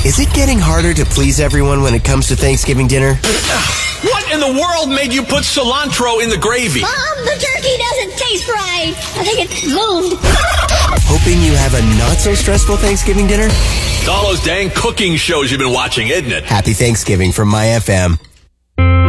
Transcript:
Is it getting harder to please everyone when it comes to Thanksgiving dinner? What in the world made you put cilantro in the gravy? Mom, the turkey doesn't taste right. I think it's moved. Hoping you have a not-so-stressful Thanksgiving dinner? It's all those dang cooking shows you've been watching, isn't it? Happy Thanksgiving from My FM.